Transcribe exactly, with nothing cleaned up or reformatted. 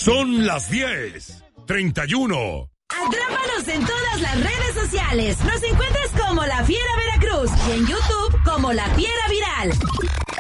Son las diez treinta y uno. Atrápanos en todas las redes sociales. Nos encuentras como La Fiera Veracruz y en YouTube como La Fiera Viral.